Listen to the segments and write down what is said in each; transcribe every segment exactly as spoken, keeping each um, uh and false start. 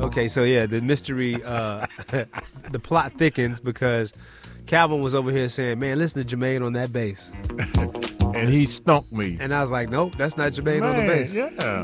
Okay, so yeah, the mystery, uh, the plot thickens because Calvin was over here saying, man, listen to Jermaine on that bass. And he stumped me. And I was like, nope, that's not Jermaine Man, on the bass.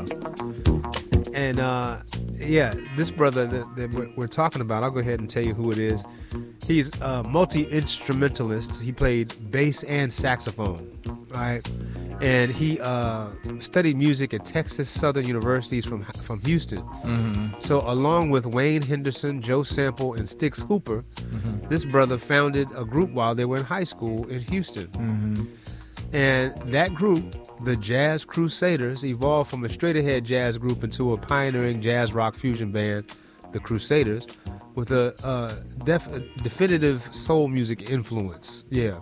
Yeah. And uh, yeah, this brother that, that we're, we're talking about, I'll go ahead and tell you who it is. He's a multi-instrumentalist. He played bass and saxophone, right? And he uh, studied music at Texas Southern Universities from from Houston. Mm-hmm. So along with Wayne Henderson, Joe Sample, and Styx Hooper, mm-hmm. this brother founded a group while they were in high school in Houston. Mm-hmm. And that group, the Jazz Crusaders, evolved from a straight-ahead jazz group into a pioneering jazz rock fusion band, the Crusaders, with a, uh, def- a definitive soul music influence. Yeah.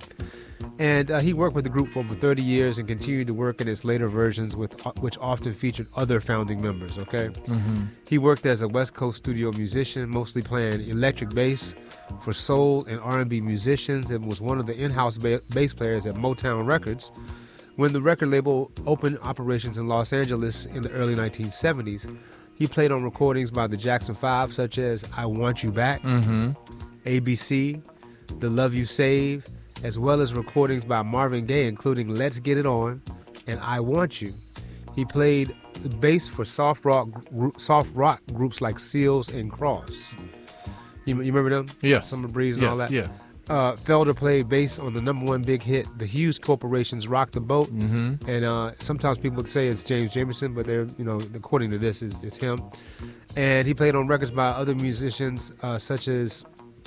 And uh, he worked with the group for over thirty years and continued to work in its later versions, with uh, which often featured other founding members, okay? Mm-hmm. He worked as a West Coast studio musician, mostly playing electric bass for soul and R and B musicians, and was one of the in-house ba- bass players at Motown Records. When the record label opened operations in Los Angeles in the early nineteen seventies, he played on recordings by the Jackson Five, such as I Want You Back, Mm-hmm. A B C, The Love You Save, as well as recordings by Marvin Gaye, including Let's Get It On and I Want You. He played bass for soft rock soft rock groups like Seals and Cross. You, you remember them? Yes. Summer Breeze and yes, all that? Yeah. Uh, Felder played bass on the number one big hit, The Hughes Corporation's Rock the Boat. Mm-hmm. And uh, sometimes people say it's James Jamerson, but they're, you know, according to this, it's, it's him. And he played on records by other musicians uh, such as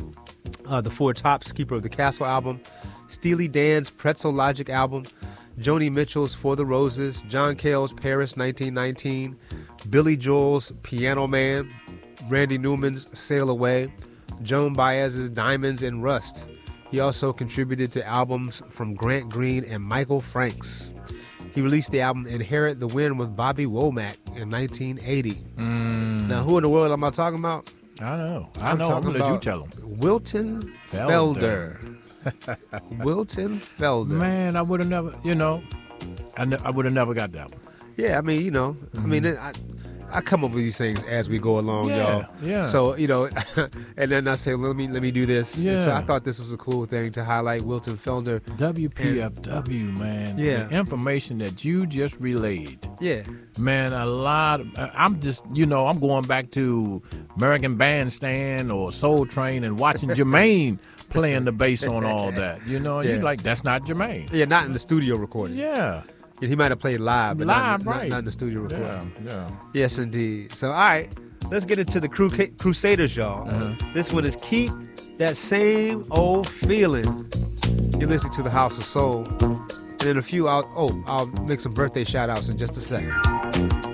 uh, the Four Tops, Keeper of the Castle album, Steely Dan's Pretzel Logic album, Joni Mitchell's For the Roses, John Cale's Paris nineteen nineteen, Billy Joel's Piano Man, Randy Newman's Sail Away, Joan Baez's Diamonds and Rust. He also contributed to albums from Grant Green and Michael Franks. He released the album Inherit the Wind with Bobby Womack in nineteen eighty. Mm. Now, who in the world am I talking about? I know. I I'm know. I'm talking going to let you about tell him. Wilton Felder. Felder. Wilton Felder. Man, I would have never, you know, I, ne- I would have never got that one. Yeah, I mean, you know, Mm-hmm. I mean, I, I come up with these things as we go along, Yeah, y'all. yeah. So, you know, and then I say, well, let me let me do this. And so Yeah. I thought this was a cool thing to highlight Wilton Felder. W P F W, man. Yeah. The information that you just relayed. Yeah. Man, a lot. Of, I'm just, you know, I'm going back to American Bandstand or Soul Train and watching Jermaine playing the bass on all that. You know, Yeah. you like, that's not Jermaine. Yeah, not in the studio recording. Yeah. Yeah, he might have played live, but Live, not, not, right. not in the studio recording. Yeah, yeah. Yes, indeed. So, all right, let's get into the Cru- Crusaders, y'all. Uh-huh. This one is Keep That Same Old Feeling. You're listening to the House of Soul. And in a few, I'll, oh, I'll make some birthday shout-outs in just a second.